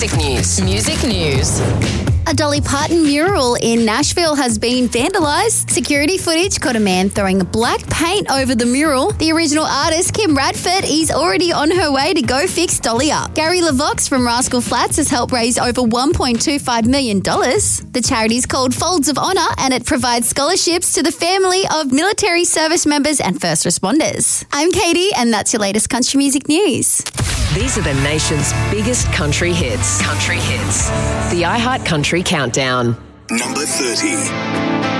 Music news. A Dolly Parton mural in Nashville has been vandalised. Security footage caught a man throwing black paint over the mural. The original artist, Kim Radford, is already on her way to go fix Dolly up. Gary LaVox from Rascal Flatts has helped raise over $1.25 million. The charity is called Folds of Honor, and it provides scholarships to the family of military service members and first responders. I'm Katie, and that's your latest country music news. These are the nation's biggest country hits. The iHeart Country Countdown. Number 30.